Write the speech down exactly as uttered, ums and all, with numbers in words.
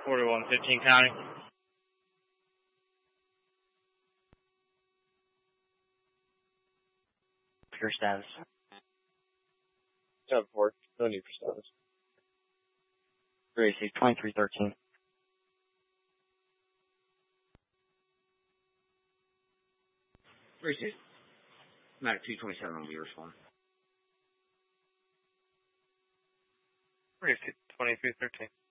forty-one fifteen county. Your status. ten four. No need for status. three A C twenty-three thirteen. three A C. Matic two twenty-seven will be responding. three A C twenty-three thirteen.